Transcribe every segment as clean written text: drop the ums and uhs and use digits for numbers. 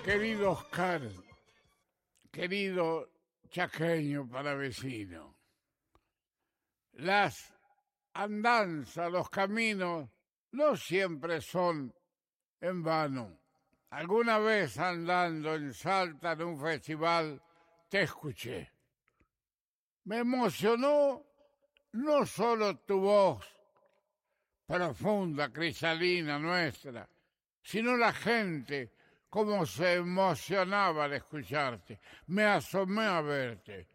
Querido Oscar, querido chaqueño palavecino, las andanzas, los caminos, no siempre son en vano. Alguna vez andando en Salta en un festival te escuché. Me emocionó no solo tu voz profunda, cristalina nuestra, sino la gente, cómo se emocionaba al escucharte. Me asomé a verte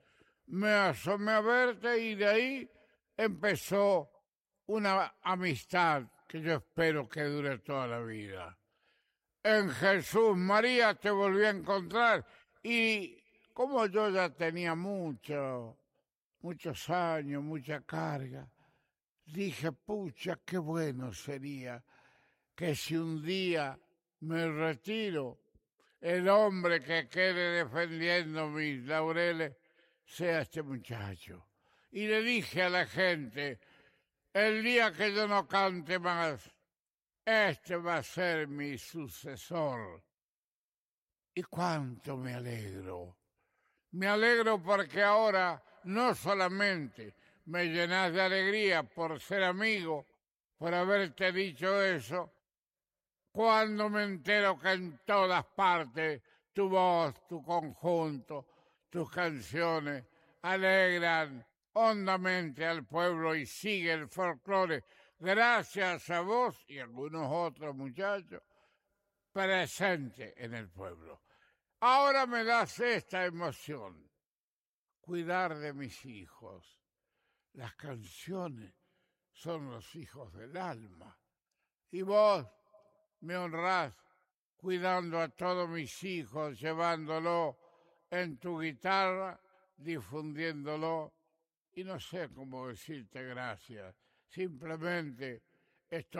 y de ahí empezó una amistad que yo espero que dure toda la vida. En Jesús María te volví a encontrar y como yo ya tenía muchos años, mucha carga, dije, pucha, qué bueno sería que si un día me retiro, el hombre que quede defendiendo mis laureles sea este muchacho. Y le dije a la gente, el día que yo no cante más, este va a ser mi sucesor. Y cuánto me alegro. Me alegro porque ahora no solamente me llenas de alegría por ser amigo, por haberte dicho eso, cuando me entero que en todas partes tu voz, tu conjunto, tus canciones alegran hondamente al pueblo y sigue el folclore, gracias a vos y algunos otros muchachos presentes en el pueblo. Ahora me das esta emoción, cuidar de mis hijos. Las canciones son los hijos del alma. Y vos me honrás cuidando a todos mis hijos, llevándolo en tu guitarra, difundiéndolo. Y no sé cómo decirte gracias. Simplemente estoy